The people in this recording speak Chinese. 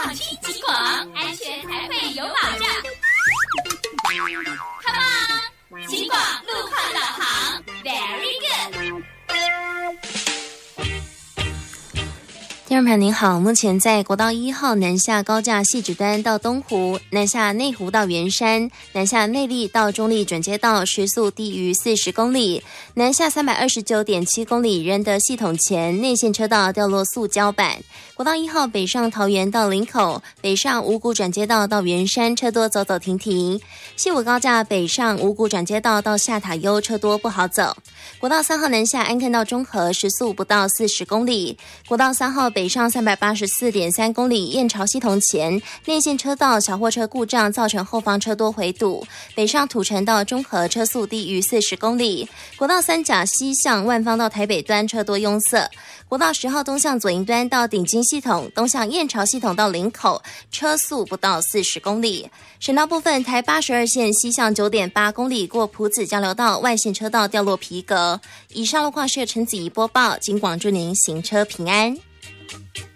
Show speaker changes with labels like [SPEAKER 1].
[SPEAKER 1] 放轻轻广，安全才会有保障。Come on， 轻广路况导航 ，Very good。
[SPEAKER 2] 听众朋友您好，目前在国道1号南下高架汐止端到东湖，南下内湖到圆山，南下内壢到中壢转接道时速低于40公里，南下329.7公里仁德系统前内线车道掉落塑胶板。国道1号北上桃园到林口，北上五股转接道到圆山车多走走停停，西武高架北上五股转接道到下塔悠车多不好走。国道3号南下安坑到中和时速不到40公里，国道3号北上384.3公里，燕巢系统前内线车道小货车故障造成后方车多回堵，北上土城到中和车速低于40公里，国道3甲西向万芳到台北端车多拥塞，国道10号东向左营端到顶金系统，东向燕巢系统到林口车速不到40公里。省道部分，台82线西向 9.8 公里过埔子交流道外线车道掉落皮革。以上路况是陈子怡播报，警广祝您行车平安。